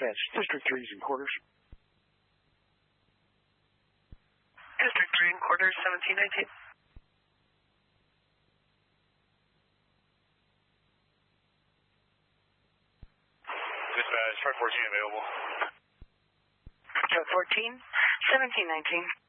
Dispatch, District 3's in quarters. District 3 in quarters, 1719. Dispatch, 514 available. 14, 1719.